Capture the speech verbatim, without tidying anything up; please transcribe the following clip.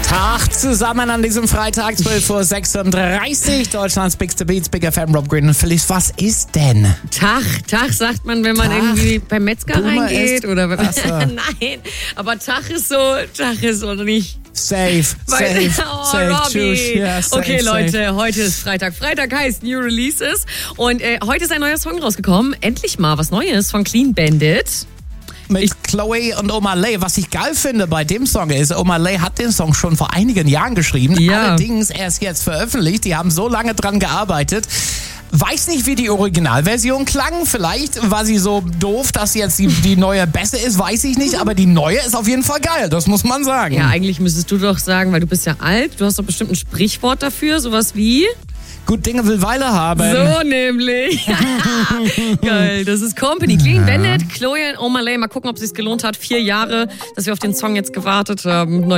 Tag zusammen an diesem Freitag, zwölf Uhr sechsunddreißig. Deutschlands Bigste Beats, Big F M, Rob Green und Felice. Was ist denn? Tag, Tag sagt man, wenn man Tag. irgendwie beim Metzger Boomer reingeht. ist- Oder wenn Ach so. Nein, aber Tag ist so, Tag ist so nicht. Safe, Weil- safe, oh, safe, Robbie. tschüss. Ja, safe, okay, safe. Leute, heute ist Freitag. Freitag heißt New Releases. Und äh, heute ist ein neuer Song rausgekommen. Endlich mal was Neues von Clean Bandit. Mit Chloe und Omalay. Was ich geil finde bei dem Song ist, Omalay hat den Song schon vor einigen Jahren geschrieben. Ja. Allerdings erst jetzt veröffentlicht. Die haben so lange dran gearbeitet. Weiß nicht, wie die Originalversion klang. Vielleicht war sie so doof, dass jetzt die, die neue besser ist. Weiß ich nicht. Aber die neue ist auf jeden Fall geil. Das muss man sagen. Ja, eigentlich müsstest du doch sagen, weil du bist ja alt, du hast doch bestimmt ein Sprichwort dafür, sowas wie... Gut, Dinge will Weile haben. So nämlich. Geil, das ist Company. Clean Bandit, Chloe und Omalay. Mal gucken, ob es sich gelohnt hat. Vier Jahre, dass wir auf den Song jetzt gewartet haben.